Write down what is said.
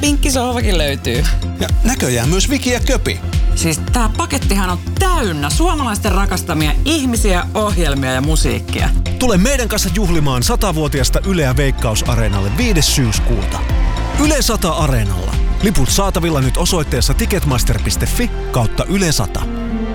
pinkkisohvakin löytyy. Ja näköjään myös Viki ja Köpi. Siis tää pakettihan on täynnä suomalaisten rakastamia ihmisiä, ohjelmia ja musiikkia. Tule meidän kanssa juhlimaan 100-vuotiasta Yleä Veikkaus-areenalle 5. syyskuuta. Yle 100 Areenalla. Liput saatavilla nyt osoitteessa ticketmaster.fi/Yle 100.